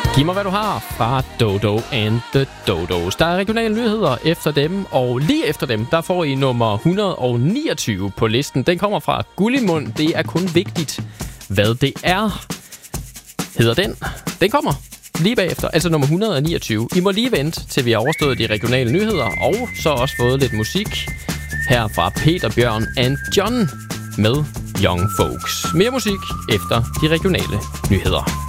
Giv mig, hvad du har fra Dodo and the Dodos. Der er regionale nyheder efter dem, og lige efter dem, der får I nummer 129 på listen. Den kommer fra Gullimund. Det er kun vigtigt, hvad det er, hedder den. Den kommer lige bagefter, altså nummer 129. I må lige vente, til vi har overstået de regionale nyheder, og så også fået lidt musik her fra Peter Bjørn and John med Young Folks. Mere musik efter de regionale nyheder.